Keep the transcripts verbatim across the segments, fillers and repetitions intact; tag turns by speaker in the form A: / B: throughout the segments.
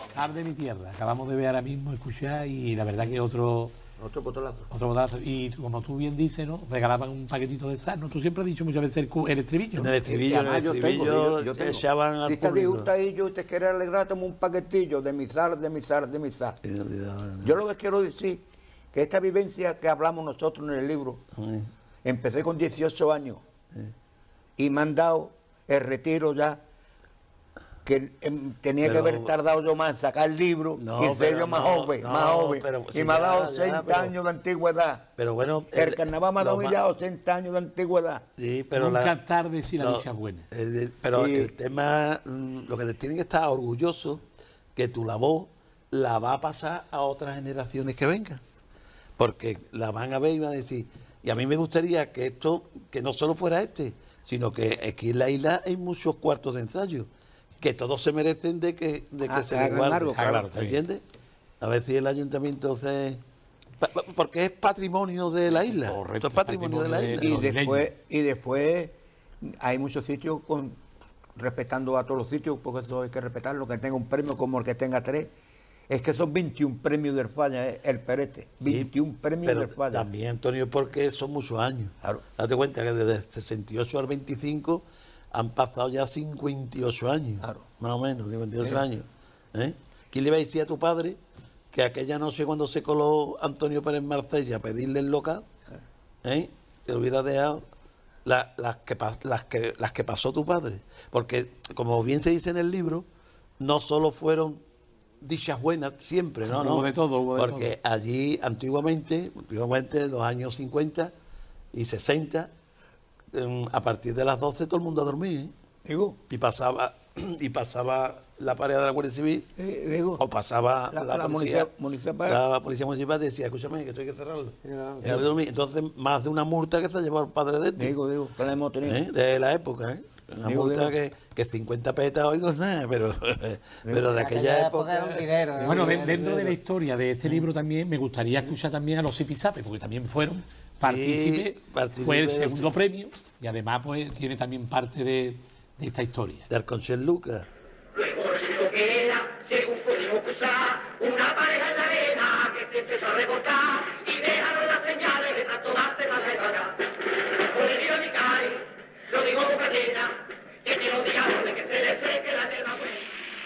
A: Sal de mi tierra. Acabamos de ver ahora mismo, escuchar, y la verdad que otro...
B: Otro botolazo.
A: Otro botazo. Y como tú bien dices, ¿no? Regalaban un paquetito de sal, ¿no? Tú siempre has dicho muchas veces el, cu- el estribillo,
C: En
A: ¿no?
C: el estribillo, en el
B: yo tengo,
C: estribillo
B: yo, yo tengo.
C: echaban al
B: Si te
C: público.
B: gusta y yo te quiero alegrar, toma un paquetillo de mi sal, de mi sal, de mi sal. Yo lo que quiero decir, que esta vivencia que hablamos nosotros en el libro,
C: Sí.
B: empecé con dieciocho años y me han dado el retiro ya, que em, tenía
C: Pero-
B: que haber tardado yo más en sacar el libro
C: No,
B: y ser
C: pero
B: yo más
C: no,
B: joven,
C: no,
B: más joven.
C: pero
B: y
C: sí,
B: me ha
C: ya,
B: dado
C: ya,
B: ochenta
C: pero-
B: años de antigüedad.
C: Pero bueno,
B: El carnaval me ha
C: lo
B: dado
C: más-
B: ya ochenta años de antigüedad.
C: Sí, pero
A: Nunca
C: la,
A: es tarde si la
C: no,
A: lucha es buena.
C: eh, de- pero
B: Y-
C: el tema, mm, lo que te tienen que estar orgulloso, que tu labor la va a pasar a otras generaciones que vengan. Porque la van a ver y van a decir, y a mí me gustaría que esto, que no solo fuera este, sino que aquí en la isla hay muchos cuartos de ensayo, que todos se merecen de que, de que
B: Ah,
C: se
B: hagan
C: les guarde.
B: algo,
A: Ah, claro, está
C: ¿Me
A: bien.
C: entiendes? A ver si el ayuntamiento se... pa- pa- Porque es patrimonio de la isla.
A: Correcto,
C: Esto es patrimonio de la
A: patrimonio
C: isla.
A: de-
B: Y
A: los
B: después,
A: isleños.
B: y después hay muchos sitios con respetando a todos los sitios, porque eso hay que respetarlo, que tenga un premio como el que tenga tres. Es que son veintiún premios del Falla, eh, el Perete. veintiún premios
C: Pero
B: del Falla.
C: también, Antonio, porque son muchos años.
B: Claro.
C: Date cuenta que desde el sesenta y ocho al veinticinco han pasado ya cincuenta y ocho años.
B: Claro.
C: Más o menos, cincuenta y ocho
B: Sí.
C: años. ¿Eh? ¿Quién le iba a decir a tu padre que aquella noche cuando se coló Antonio Pérez Marcella a pedirle el local, ¿eh? se lo hubiera dejado la- las, que, pas- las, que, las que pasó tu padre? Porque, como bien se dice en el libro, no solo fueron dichas buenas siempre, no, no.
A: Hubo de todo, hubo de
C: Porque allí antiguamente, antiguamente en los años cincuenta y sesenta, em, a partir de las doce todo el mundo a dormir, ¿eh?
B: Digo,
C: y pasaba y pasaba la pareja de la Guardia Civil
B: eh, digo,
C: o pasaba
B: La-
C: la,
B: la
C: policía
B: munici- municipal.
C: la policía municipal decía, escúchame, que esto hay que cerrarlo. Y a dormir. Entonces, más de una multa que se ha llevado el padre de este.
B: digo, digo, que la hemos tenido.
C: ¿Eh? De la época, ¿eh? Una
B: Digo,
C: multa
B: digo.
C: que, que cincuenta petas hoy no sé, pero, pero de aquella época...
D: era un dinero. era un
A: Bueno, de-
D: dinero.
A: dentro de la historia de este libro también me gustaría escuchar también a los Zipizape, porque también fueron partícipes,
C: partícipes,
A: fue el
C: sí.
A: segundo premio y además pues tiene también parte de, de esta historia.
C: De Arconchel Lucas.
E: Luego resultó que era, según pudimos acusar, una pareja en la arena que se empezó a recortar y dejaron las señales de tanto darse la guerra. Por el río Micay, lo digo boca llena, que te lo digan de que se le seque la yerba buena.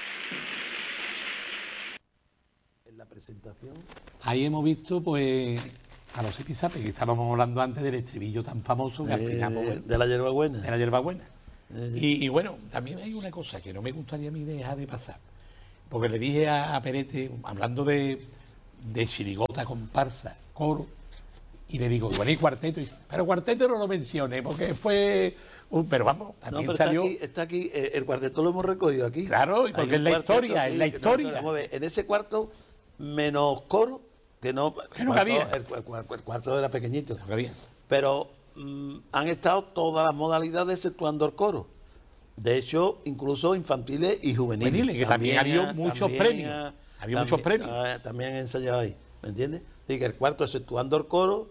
C: En la presentación...
A: Ahí hemos visto pues a los Zipizape, que estábamos hablando antes del estribillo tan famoso que al final pues,
C: eh,
A: bueno,
C: de la hierbabuena.
A: de la hierbabuena. Y, y bueno, también hay una cosa que no me gustaría a mí dejar de pasar, porque le dije a, a Perete, hablando de, de chirigota, comparsa, coro, y le digo, bueno, y cuarteto, y dice, pero cuarteto no lo mencioné, porque fue, un, pero vamos,
C: No,
A: también
C: pero
A: salió,
C: está aquí, está aquí eh, el cuarteto lo hemos recogido aquí.
A: Claro, y
C: Hay
A: porque
C: un
A: es la
C: cuarteto
A: historia,
C: aquí
A: es la
C: que no,
A: historia.
C: vamos a ver, en ese cuarto, menos coro, que no...
A: Que no
C: cuarto-
A: cabía.
C: El, el- el cuarto era pequeñito.
A: No cabía.
C: Pero mm, han estado todas las modalidades exceptuando el coro. De hecho, incluso infantiles y juveniles.
A: Juveniles, que también había muchos premios.
C: ha-
A: Había muchos premios.
C: ah, también han ensayado ahí, ¿me entiendes? Y que el cuarto, exceptuando el coro,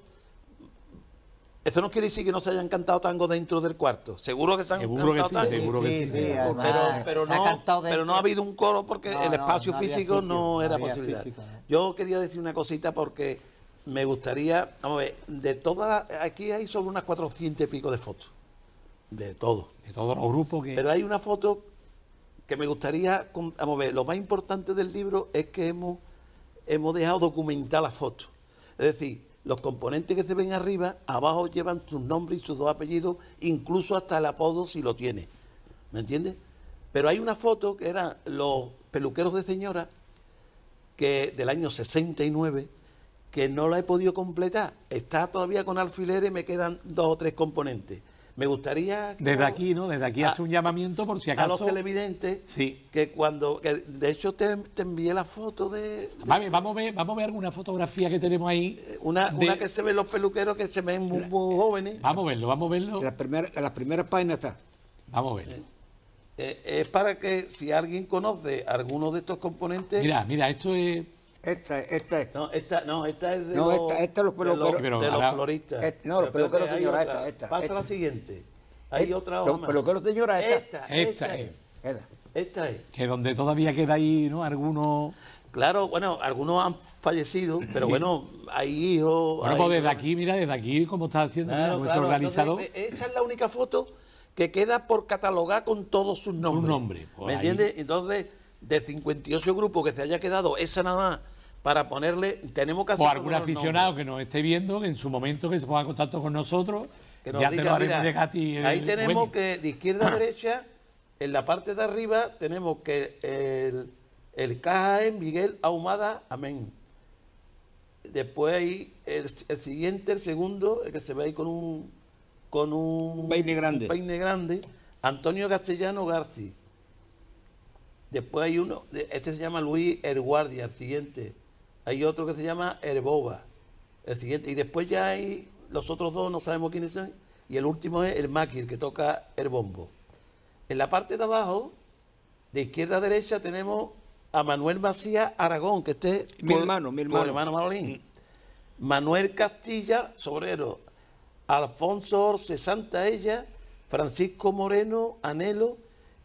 C: eso no quiere decir que no se hayan cantado tango dentro del cuarto. Seguro que se han
A: Seguro que
C: cantado
A: sí,
C: tango.
A: seguro que
D: Sí,
A: sí.
D: sí,
C: Pero,
D: además,
C: pero
D: se ha
C: no,
D: cantado
C: pero no
D: dentro.
C: ha habido un coro porque
D: No,
C: el
D: no,
C: espacio
D: no había
C: físico
D: sitio,
C: no
D: no
C: era
D: había
C: posibilidad.
D: físico, ¿no?
C: Yo quería decir una cosita porque me gustaría, vamos a ver, de todas, aquí hay sobre unas cuatrocientas y pico de fotos, de todo.
A: De todos los grupos que...
C: Pero hay una foto que me gustaría, con- vamos a ver, lo más importante del libro es que hemos, hemos dejado documentar la foto. Es decir, los componentes que se ven arriba, abajo llevan sus nombres y sus dos apellidos, incluso hasta el apodo si lo tiene. ¿Me entiendes? Pero hay una foto que eran los peluqueros de señora, que del año sesenta y nueve, que no la he podido completar. Está todavía con alfileres, me quedan dos o tres componentes. Me gustaría... que-
A: Desde aquí, ¿no? Desde aquí
C: a-
A: hace un llamamiento por si
C: a los
A: acaso...
C: televidentes,
A: Sí.
C: que cuando... que de hecho te, te envié la foto de... de
A: Vale, vamos a ver, vamos a ver alguna fotografía que tenemos ahí.
C: una,
A: de-
C: una que se ven los peluqueros que se ven muy, muy jóvenes.
A: Vamos a verlo, vamos a verlo.
B: En las primeras, en las primeras páginas está.
A: Vamos a verlo.
C: Eh, es para que si alguien conoce alguno de estos componentes...
A: Mira, mira, esto es...
B: Esta, esta es.
C: No, esta, no, esta es de
B: No,
C: los,
B: esta- esta es los
C: de los,
B: peluqueros.
A: Pero
C: de los
A: ahora-
C: floristas.
B: Eh, no, los
C: Pero
B: peluqueros,
C: hay
B: señora,
C: otra.
B: esta, esta,
C: Pasa
B: esta.
C: la siguiente. Hay
B: Eh,
C: otra
B: los
C: hoja más.
B: peluqueros, señora, esta.
C: Esta,
A: Esta
C: esta
A: es.
B: Esta.
C: Esta es.
A: Que donde todavía queda ahí, ¿no? Algunos...
C: Claro, bueno, algunos han fallecido, pero bueno, hay hijos...
A: Bueno,
C: hay-
A: pues desde aquí, mira, desde aquí, como está haciendo mira,
C: Claro,
A: nuestro
C: claro,
A: organizador...
C: entonces, esa es la única foto que queda por catalogar con todos sus nombres.
A: nombres, pues
C: ¿Me
A: ahí.
C: entiendes? Entonces, de cincuenta y ocho grupos que se haya quedado esa nada más para ponerle, tenemos que hacer
A: O
C: todos
A: algún
C: los
A: aficionado
C: nombres.
A: que nos esté viendo, que en su momento que se ponga en contacto con nosotros,
C: Que nos
A: ya te
C: diga,
A: lo haremos
C: mira,
A: llegar a ti. el-
C: ahí
A: el
C: tenemos
A: dueño.
C: que de izquierda a derecha, en la parte de arriba, tenemos que el, el K J E Miguel Ahumada, amén. Después ahí el, el siguiente, el segundo, el que se ve ahí con un con un
B: Peine grande.
C: un peine grande, Antonio Castellano Garci. Después hay uno, de- este se llama Luis Erguardia, el siguiente. Hay otro que se llama Herboba, el siguiente. Y después ya hay los otros dos, no sabemos quiénes son. Y el último es el Maki, el que toca el bombo. En la parte de abajo, de izquierda a derecha, tenemos a Manuel Macías Aragón, que este es
B: Mi
C: tu-
B: hermano, mi
C: tu
B: hermano.
C: hermano Manolín. Manuel Castilla, Sobrero. Alfonso Orce Santaella, Francisco Moreno, Anhelo.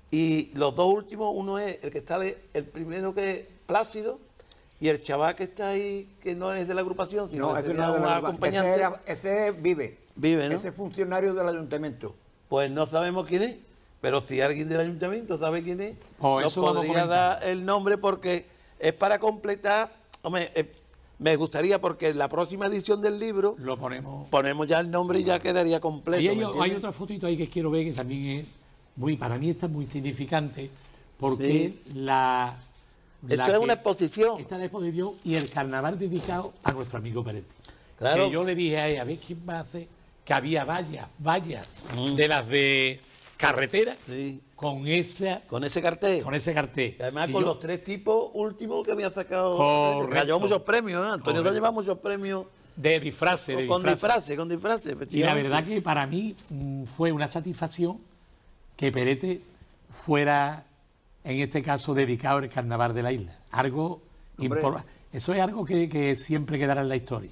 C: Y los dos últimos, uno es el que está de, el primero que es Plácido, y el chaval que está ahí, que no es de la agrupación, sino
B: No,
C: que
B: ese
C: sería
B: no es de
C: un
B: la-
C: acompañante.
B: ese, era- ese vive.
C: Vive, ¿no?
B: Ese es funcionario del ayuntamiento.
C: Pues no sabemos quién es, pero si alguien del ayuntamiento sabe quién es,
A: Pues
C: nos
A: eso vamos a
C: podría
A: comentar.
C: dar el nombre porque es para completar. Hombre, eh, me gustaría porque en la próxima edición del libro
A: Lo ponemos...
C: ponemos ya el nombre y ya quedaría completo.
A: Y hay,
C: ¿me
A: hay
C: entiendes?
A: otra fotito ahí que quiero ver que también es muy, para mí está muy significante, porque la,
C: Esto
A: la
C: es
A: que-
C: una exposición.
A: Esta es la exposición y el carnaval dedicado a nuestro amigo Peretti.
C: Claro.
A: Que yo le dije a él, a ver quién va a hacer, que había vallas, vallas
C: Mm.
A: de las de carretera
C: Sí,
A: con esa,
C: con ese cartel.
A: con ese cartel.
C: Y además
A: Y
C: con
A: yo-
C: los tres tipos últimos que había sacado.
A: Correcto.
C: Que ha llevado muchos premios, ¿eh? Antonio se ha
A: Correcto.
C: llevado muchos premios
A: de disfraces, de
C: con
A: disfraces.
C: disfraces, con disfraces,
A: Y la
C: efectivamente.
A: verdad que para mí mm, fue una satisfacción que Perete fuera, en este caso, dedicado al carnaval de la isla. Algo
B: Hombre.
A: impor- Eso es algo que, que siempre quedará en la historia.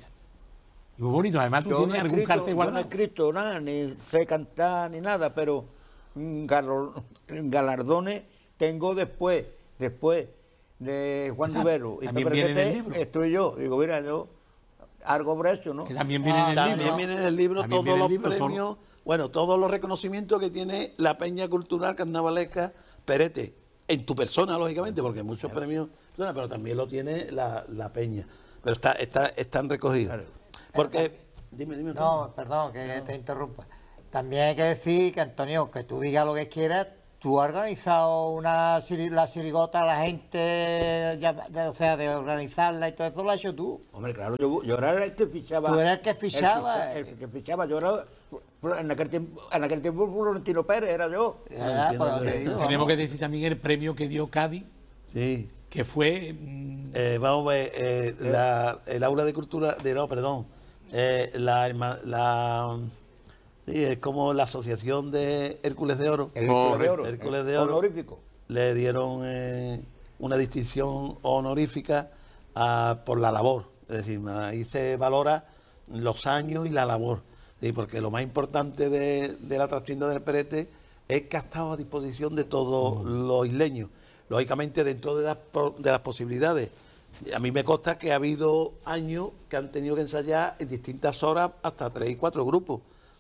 A: Y muy bonito. Además, tú
B: Yo no,
A: tienes
B: he
A: algún
B: escrito,
A: cartel
B: yo no he
A: guardado.
B: escrito nada, ni sé cantar ni nada, pero mm, galo- galardones tengo después, después de Juan
A: Está-
B: Rivero y
A: también
B: Pepe
A: viene en el
B: Requete,
A: libro.
B: estoy yo. Digo, mira, yo algo habré hecho, ¿no?
A: Que también viene en el
C: También
A: libro.
C: viene en el libro
A: También
C: todos
A: viene en
C: los
A: el libro, todo-
C: premios, bueno, todos los reconocimientos que tiene la Peña Cultural Carnavalesca Perete. En tu persona, lógicamente, porque hay muchos premios, pero también lo tiene la, la Peña. Pero está, está, están recogidos.
B: Claro.
C: Porque, dime, dime.
D: No, perdón, que te interrumpa. También hay que decir que, Antonio, que tú digas lo que quieras, tú has organizado una siri- la sirigota, la gente, ya- de- o sea, de organizarla y todo eso lo has hecho tú.
B: Hombre, claro, yo, yo era el que fichaba.
D: Tú eras el que fichaba.
B: El, ficha- el que fichaba, yo era. En aquel tiempo, en aquel tiempo Florentino Pérez era yo.
D: Ya,
C: entiendo
D: pero
C: que-
D: te digo,
A: Tenemos
D: vamos.
A: que decir también el premio que dio Cádiz,
C: Sí.
A: que fue... mm,
C: Eh, vamos a ver, eh, la, el aula de cultura, de no, perdón, eh, la, herma- la sí, es como la asociación de Hércules de Oro,
B: El Hércules de Oro.
C: Hércules de Oro.
B: Honorífico.
C: le dieron eh, una distinción honorífica a- por la labor, es decir, ahí se valora los años y la labor, ¿sí? Porque lo más importante de, de la trastienda del Perete es que ha estado a disposición de todos los isleños, lógicamente dentro de las, po- de las posibilidades. A mí me consta que ha habido años que han tenido que ensayar en distintas horas hasta tres y cuatro grupos.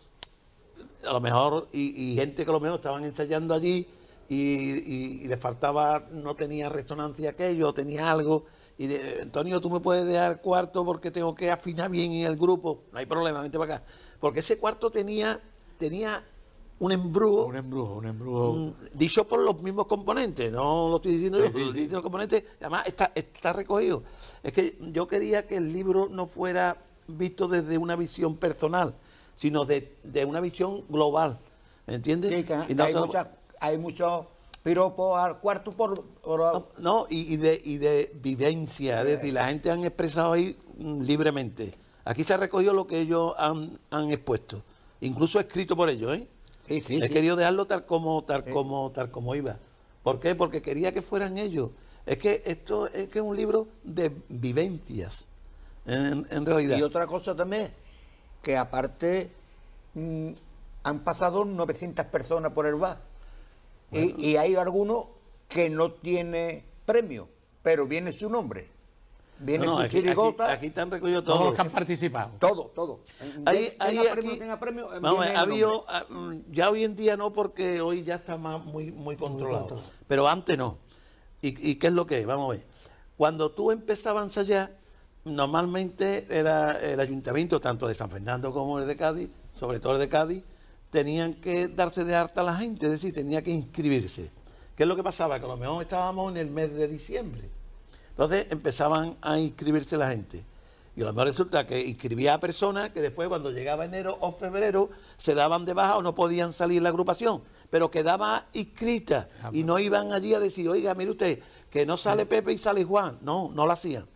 C: A lo mejor, y, y gente que a lo mejor estaban ensayando allí y, y- y les faltaba, no tenía resonancia aquello, tenía algo. Y de, Antonio, tú me puedes dejar cuarto porque tengo que afinar bien en el grupo. No hay problema, vente para acá. Porque ese cuarto tenía, tenía un embrujo.
A: un embrujo, un embrujo...
C: Mm, dicho por los mismos componentes, no lo estoy diciendo
A: Sí,
C: yo,
A: sí,
C: pero lo
A: sí.
C: estoy diciendo los componentes, además está, está recogido. Es que yo quería que el libro no fuera visto desde una visión personal, sino de, de una visión global, ¿me entiendes?
B: Sí, que
C: Y no
B: hay,
C: solo-
B: muchas, hay muchos piropos al cuarto por... por-
C: no, y, y de, y de vivencia, es decir, la gente han expresado ahí mm, libremente. Aquí se ha recogido lo que ellos han, han expuesto, incluso escrito por ellos, ¿eh?
B: Sí, sí,
C: He
B: sí.
C: querido dejarlo tal como, tal como, tal como iba. ¿Por qué? Porque quería que fueran ellos. Es que esto es que es un libro de vivencias, en, en realidad.
B: Y otra cosa también, que aparte mm, han pasado novecientas personas por el bar. Y, y hay algunos que no tiene premio, pero viene su nombre. Viene
C: No, no,
B: su
C: aquí,
B: chirigota,
C: aquí, aquí están recogidos
A: Todos
C: todos.
A: los que han participado.
B: todo, todo.
C: Ahí,
B: tenga
C: ahí,
B: premio,
C: aquí-
B: tenga premio,
C: vamos,
B: viene el
C: ha habido,
B: nombre.
C: ah, mm, ya hoy en día no, porque hoy ya está más muy, muy controlado. Pero antes no. ¿Y, ¿Y qué es lo que es? Vamos a ver. Cuando tú empezabas a ensayar, normalmente era el ayuntamiento, tanto de San Fernando como el de Cádiz, sobre todo el de Cádiz, tenían que darse de alta a la gente, es decir, tenía que inscribirse. ¿Qué es lo que pasaba? Que a lo mejor estábamos en el mes de diciembre. Entonces empezaban a inscribirse la gente. Y a lo mejor resulta que inscribía a personas que después, cuando llegaba enero o febrero, se daban de baja o no podían salir de la agrupación, pero quedaba inscrita y no iban allí a decir, oiga, mire usted, que no sale Pepe y sale Juan. No, no lo hacían.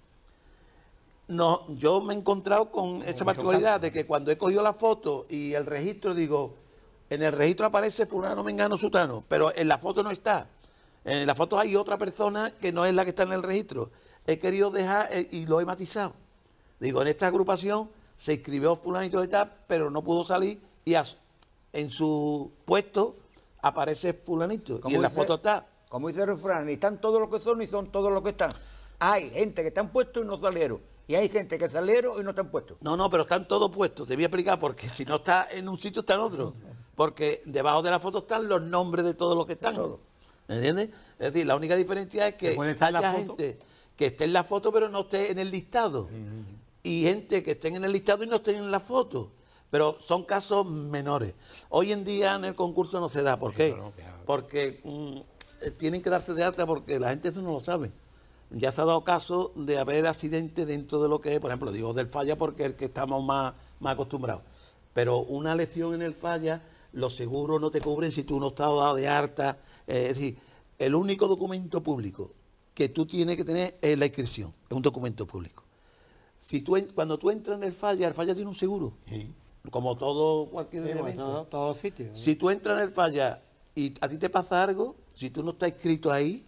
C: No, yo me he encontrado con esa particularidad de que cuando he cogido la foto y el registro, digo, en el registro aparece fulano, mengano, sutano, pero en la foto no está. En la foto hay otra persona que no es la que está en el registro. He querido dejar eh, y lo he matizado. Digo, en esta agrupación se inscribió fulanito de tal, pero no pudo salir y a- en su puesto aparece fulanito y
B: Como
C: en la
B: dice-
C: foto está.
B: Como dice el refrán, ni están todos los que son, ni son todos los que están. Hay gente que están puestos y no salieron. Y hay gente que salieron y no están puestos.
C: No, no, pero están todos puestos. Te voy a explicar porque si no está en un sitio está en otro. Porque debajo de la foto están los nombres de todos los que están. ¿Me entiendes? Es decir, la única diferencia es que
A: Que puede estar en la
C: haya
A: foto.
C: gente que esté en la foto pero no esté en el listado. Y gente que estén en el listado y no estén en la foto. Pero son casos menores. Hoy en día en el concurso no se da. ¿Por qué?
A: Claro, claro.
C: Porque mm, eh, tienen que darse de alta porque la gente eso no lo sabe. Ya se ha dado caso de haber accidentes dentro de lo que es, por ejemplo, digo del falla porque es el que estamos más, más acostumbrados. Pero una lesión en el falla, los seguros no te cubren si tú no estás dado de alta. Eh, es decir, el único documento público que tú tienes que tener es la inscripción, es un documento público. Si tú en- cuando tú entras en el falla, el falla tiene un seguro,
A: Sí.
C: como todo cualquier
D: Sí, pues,
C: evento.
D: todo- todos los sitios.
C: Si tú entras en el falla y a ti te pasa algo, si tú no estás inscrito ahí,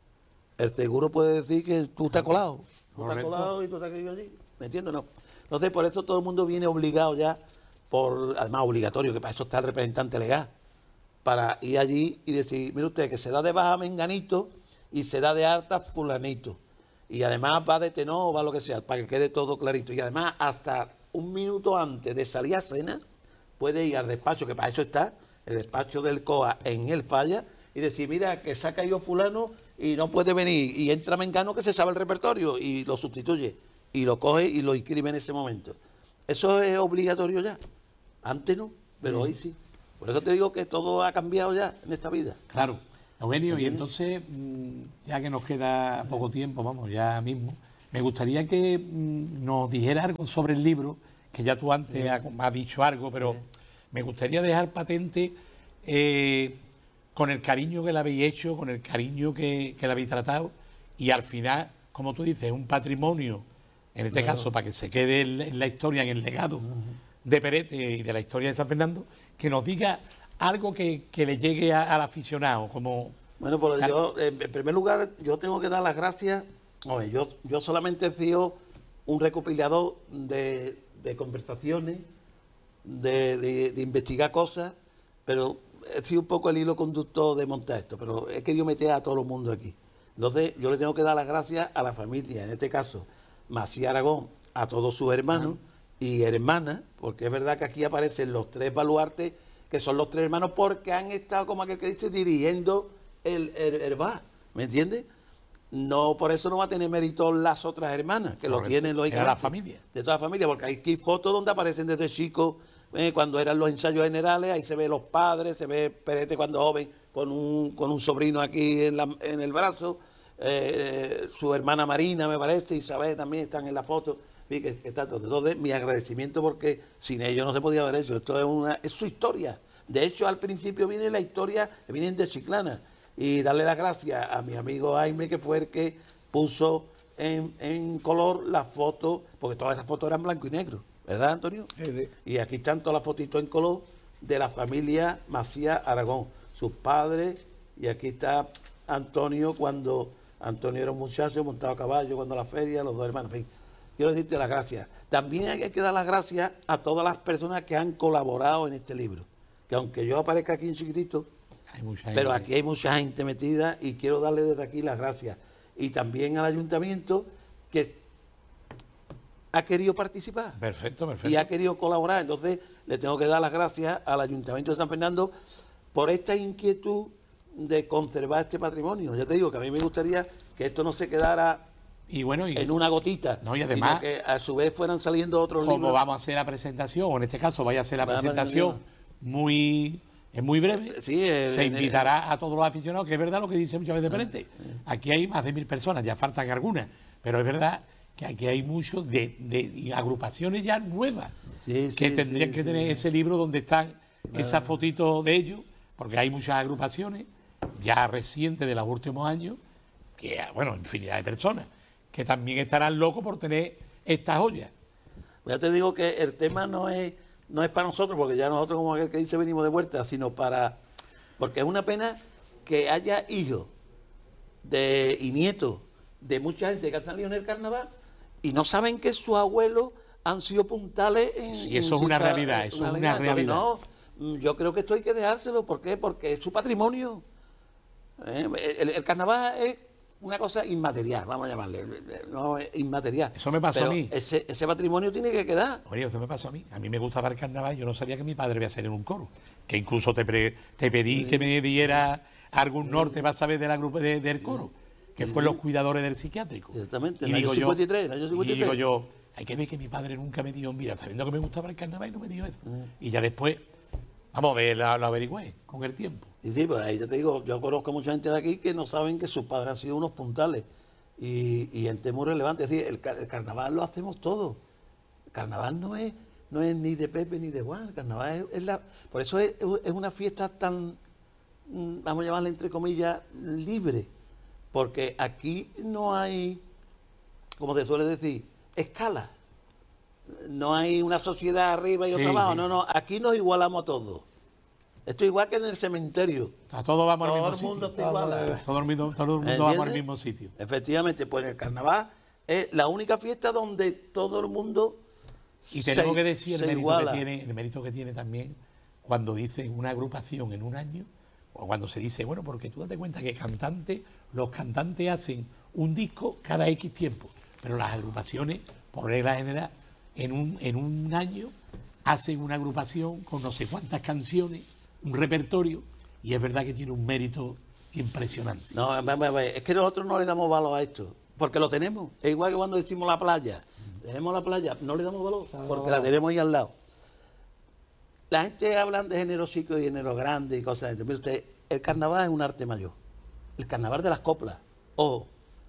C: el seguro puede decir que tú estás colado. Tú estás
A: Correcto.
C: colado y tú estás caído allí. ¿Me entiendes? No. Entonces, por eso todo el mundo viene obligado ya, por además obligatorio, que para eso está el representante legal, para ir allí y decir, mire usted, que se da de baja menganito y se da de alta fulanito. Y además va de tenor o va lo que sea, para que quede todo clarito. Y además, hasta un minuto antes de salir a cena, puede ir al despacho, que para eso está, el despacho del C O A en el falla, y decir, mira, que se ha caído fulano y no puede venir. Y entra mengano que se sabe el repertorio y lo sustituye. Y lo coge y lo inscribe en ese momento. Eso es obligatorio ya. Antes no, pero hoy sí. Por eso te digo que todo ha cambiado ya en esta vida.
A: Claro. Eugenio, y entonces, mm, ya que nos queda poco tiempo, vamos, ya mismo, me gustaría que mm, nos dijera algo sobre el libro, que ya tú antes has, has dicho algo, pero me gustaría dejar patente eh, con el cariño que le habéis hecho, con el cariño que, que le habéis tratado, y al final, como tú dices, un patrimonio, en este caso, para que se quede en, en la historia, en el legado de Perete y de la historia de San Fernando, que nos diga algo que, que le llegue a- al aficionado, como...
C: Bueno, pues
A: Claro.
C: yo, en en primer lugar, yo tengo que dar las gracias. Hombre, yo, yo solamente he sido un recopilador de, de conversaciones, de, de- de investigar cosas, pero he sido un poco el hilo conductor de montar esto, pero he querido meter a todo el mundo aquí. Entonces, yo le tengo que dar las gracias a la familia, en este caso, Macías Aragón, a todos sus hermanos y hermanas, porque es verdad que aquí aparecen los tres baluartes, que son los tres hermanos, porque han estado, como aquel que dice, dirigiendo el, el, el bar, ¿me entiendes? No, por eso no va a tener mérito las otras hermanas, que lo
A: Correcto.
C: tienen lógicamente.
A: Era la familia.
C: De toda la familia, porque hay aquí fotos donde aparecen desde chicos, eh, cuando eran los ensayos generales, ahí se ve los padres, se ve Perete cuando joven, con un, con un sobrino aquí en, la- en el brazo, eh, su hermana Marina, me parece, Isabel también están en la foto, sí, que, que está todo. Entonces, mi agradecimiento porque sin ellos no se podía haber hecho. Esto es, una, es su historia. De hecho, al principio viene la historia, vienen de Chiclana. Y darle las gracias a mi amigo Jaime, que fue el que puso en, en color las fotos, porque todas esas fotos eran blanco y negro, ¿verdad, Antonio?
B: Sí, sí.
C: Y aquí están todas las fotitos en color de la familia Macías Aragón, sus padres, y aquí está Antonio cuando Antonio era un muchacho montado a caballo, cuando a la feria, los dos hermanos, en fin. Quiero decirte las gracias. También hay que dar las gracias a todas las personas que han colaborado en este libro, que aunque yo aparezca aquí en chiquitito,
A: Hay mucha
C: Pero
A: gente.
C: aquí hay mucha gente metida y quiero darle desde aquí las gracias. Y también al ayuntamiento que ha querido participar
A: Perfecto, perfecto.
C: y ha querido colaborar. Entonces le tengo que dar las gracias al ayuntamiento de San Fernando por esta inquietud de conservar este patrimonio. Ya te digo que a mí me gustaría que esto no se quedara
A: Y bueno, y
C: en una gotita,
A: No, y además,
C: sino que a su vez fueran saliendo otros
A: como
C: libros.
A: vamos a hacer la presentación, o en este caso vaya a ser la
C: Va a
A: presentación muy es muy breve,
C: Sí, eh,
A: se
C: en-
A: invitará a todos los aficionados, que es verdad lo que dice muchas veces Perente. Aquí hay más de mil personas, ya faltan algunas, pero es verdad que aquí hay muchos de, de agrupaciones ya nuevas
C: Sí,
A: que
C: sí,
A: tendrían
C: sí,
A: que
C: sí.
A: tener ese libro donde están esas fotitos de ellos, porque hay muchas agrupaciones ya recientes de los últimos años, que, bueno, infinidad de personas, que también estarán locos por tener estas joyas.
C: Ya te digo que el tema no es no es para nosotros, porque ya nosotros, como aquel que dice, venimos de vuelta, sino para... Porque es una pena que haya hijos de, y nietos de mucha gente que han salido en el carnaval y no saben que sus abuelos han sido puntales en...
A: Sí, eso
C: en
A: es una
C: cierta-
A: realidad, eso es una
C: Entonces,
A: realidad.
C: No, mm, yo creo que esto hay que dejárselo. ¿Por qué? Porque es su patrimonio. ¿Eh? El, el carnaval es una cosa inmaterial, vamos a llamarle. No, es inmaterial.
A: Eso me pasó
C: Pero
A: a mí.
C: Ese, ese patrimonio tiene que quedar.
A: Oye, eso me pasó a mí. A mí me gustaba el carnaval. Yo no sabía que mi padre iba a ser en un coro. Que incluso te, pre- te pedí que me diera algún norte, vas a ver, de la grupo, de- del coro. Que fue los cuidadores del psiquiátrico.
C: Exactamente, en
A: Y
C: el año
A: digo yo-
C: cincuenta y tres, en el año cincuenta y
A: Y digo
C: tres.
A: yo, hay que ver que mi padre nunca me dio, mira, sabiendo que me gustaba el carnaval y no me dio eso.
C: Mm.
A: Y ya después, vamos a ver, lo, lo averigüé con el tiempo.
C: Y sí, pues ahí ya te digo, yo conozco a mucha gente de aquí que no saben que sus padres han sido unos puntales. Y, y gente muy relevante. Es decir, el, car- el carnaval lo hacemos todos. El carnaval no es, no es ni de Pepe ni de Juan. El carnaval es, es la. Por eso es, es una fiesta tan, mm, vamos a llamarla entre comillas, libre. Porque aquí no hay, como se suele decir, escala. No hay una sociedad arriba y otra
A: Sí,
C: abajo.
A: sí.
C: No, no, aquí nos igualamos a todos. Esto es igual que en el cementerio.
A: O sea, todos vamos al
C: Todo
A: mismo
C: el mundo
A: sitio.
C: está igual.
A: Todo el mundo, todo el mundo
C: ¿Entiendes?
A: vamos al mismo sitio.
C: Efectivamente, pues el carnaval es la única fiesta donde todo el mundo
A: Y tenemos
C: se-
A: que decir el
C: se
A: mérito,
C: iguala.
A: que tiene, el mérito que tiene también cuando dicen una agrupación en un año, o cuando se dice, bueno, porque tú date cuenta que cantantes, los cantantes hacen un disco cada X tiempo, pero las agrupaciones, por regla general, en un, en un año hacen una agrupación con no sé cuántas canciones, un repertorio, y es verdad que tiene un mérito impresionante.
C: No, vamos a ver, es que nosotros no le damos valor a esto, porque lo tenemos. Es igual que cuando decimos la playa. Tenemos la playa, no le damos valor, porque la tenemos ahí al lado. La gente habla de género chico y género grande y cosas de esto. Mire usted, el carnaval es un arte mayor. El carnaval de las coplas. Ojo,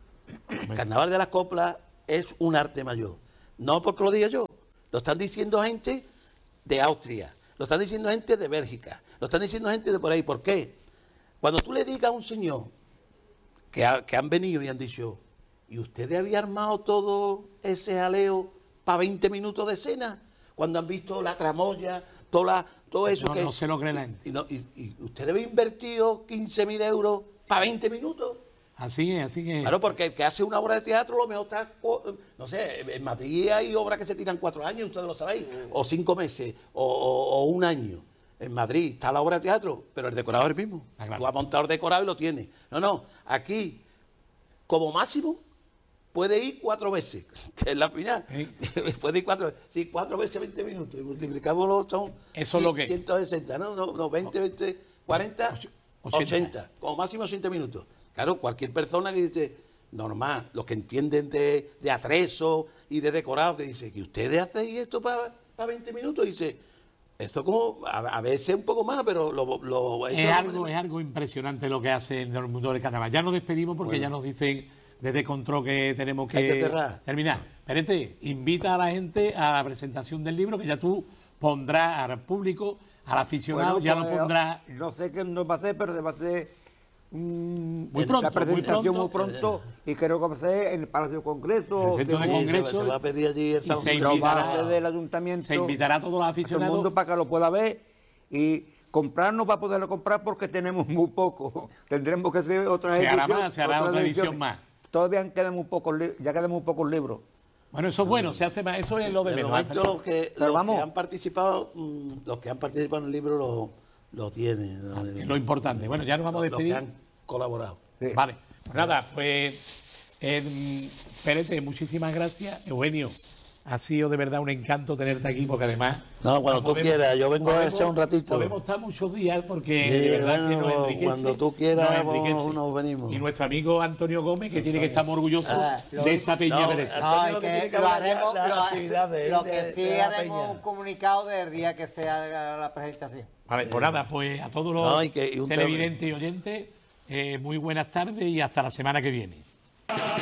C: el carnaval de las coplas es un arte mayor. No porque lo diga yo, lo están diciendo gente de Austria, lo están diciendo gente de Bélgica, lo están diciendo gente de por ahí. ¿Por qué? Cuando tú le digas a un señor que, ha- que han venido y han dicho, ¿y usted había armado todo ese jaleo para veinte minutos de cena? Cuando han visto la tramoya, toda la- todo eso
A: No,
C: que...
A: no se lo cree la gente.
C: Y, no- y- y usted había invertido quince mil euros para veinte minutos.
A: Así es, así es.
C: Claro, porque el que hace una obra de teatro lo mejor está, cu- no sé, en Madrid hay obras que se tiran cuatro años, ustedes lo sabéis, o cinco meses, o, o- o un año. En Madrid está la obra de teatro, pero el decorado es el mismo.
A: Ah, claro.
C: Tú has montado el decorado y lo tienes. No, no, aquí, como máximo, puede ir cuatro veces, que es la final.
A: Sí.
C: Puede ir cuatro veces. Sí, cuatro veces veinte minutos. Y multiplicámoslo, son
A: Eso es lo que-
C: ciento sesenta, ¿no? No, no, veinte, veinte, cuarenta,
A: ochenta.
C: ochenta. Como máximo ochenta minutos. Claro, cualquier persona que dice, normal, los que entienden de, de atrezo y de decorado, que dice, que ustedes hacéis esto para veinte minutos, dice, esto como, a, a veces un poco más, pero lo... lo
A: Es algo, es algo impresionante lo que hace en el mundo del carnaval. Ya nos despedimos porque ya nos dicen desde Control que tenemos que,
C: Hay que cerrar.
A: terminar. Perete, invita a la gente a la presentación del libro que ya tú pondrás al público, al aficionado,
B: Bueno,
A: ya
B: pues,
A: lo pondrás.
B: No sé qué nos va a hacer, pero se va a hacer mm,
A: Muy pronto,
B: la presentación
A: muy
B: muy pronto, y creo que va a ser en el Palacio de Congreso.
A: En el centro
B: que
A: de
B: se-
A: Congreso.
C: Se, se va a pedir allí el
A: Y
C: salón.
A: se
B: lo va a
A: invitará-
B: hacer del ayuntamiento.
A: Se invitará a todos los
B: a todo el
A: aficionados.
B: mundo para que lo pueda ver y comprarnos para poderlo comprar porque tenemos muy poco. Tendremos que hacer otra
A: Se hará
B: edición.
A: más, se hará
B: otras
A: otra edición
B: ediciones.
A: más.
B: Todavía quedan muy pocos, li- ya quedan muy pocos libros.
A: Bueno, eso es bueno, se hace más, eso es lo de
C: De
A: menos.
C: momento los que,
B: Pero
C: los
B: vamos.
C: que han participado, mm, los que han participado en el libro lo, lo tiene.
A: Ah, es lo importante. Bueno, ya nos vamos a
C: Los que
A: despedir.
C: han colaborado.
B: Sí.
A: Vale, pues nada, pues eh, Perete, muchísimas gracias. Eugenio, ha sido de verdad un encanto tenerte aquí, porque además...
C: No, cuando tú quieras, yo vengo a
A: podemos-
C: echar un ratito.
A: Podemos estar muchos días porque
C: Sí,
A: de verdad que
C: bueno,
A: nos enriquece.
C: cuando tú quieras,
A: nos
C: vamos,
A: enriquece.
C: nos venimos.
A: Y nuestro amigo Antonio Gómez, que tiene que estar muy orgulloso
D: Ah, lo-
A: de esa peña
C: No,
A: Perete.
C: Antonio,
D: No,
C: lo
D: y
C: que tiene
D: que
C: que
D: lo
C: hablar
D: haremos,
C: de las
D: lo,
C: actividades
D: lo
C: de-
D: que
C: de
D: sí
C: la
D: haremos
C: peña.
D: un comunicado del día que se haga la presentación.
A: Vale, pues nada, pues a todos los
C: No, y que- y un
A: televidentes y oyentes, eh, muy buenas tardes y hasta la semana que viene.